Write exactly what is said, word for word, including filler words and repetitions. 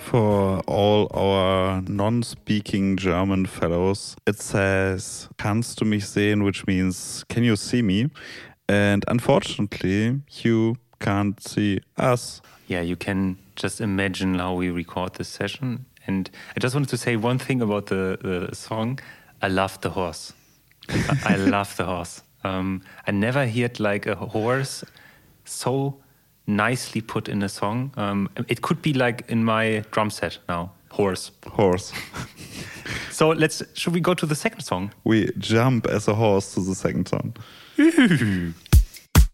For all our non-speaking German fellows, it says, kannst du mich sehen, which means, can you see me? And unfortunately, you can't see us. Yeah, you can just imagine how we record this session. And I just wanted to say one thing about the, the song. I love the horse. I, I love the horse. Um, I never heard like a horse so nicely put in a song. Um, it could be like in my drum set now. Horse. Horse. So let's. Should we go to the second song? We jump as a horse to the second song.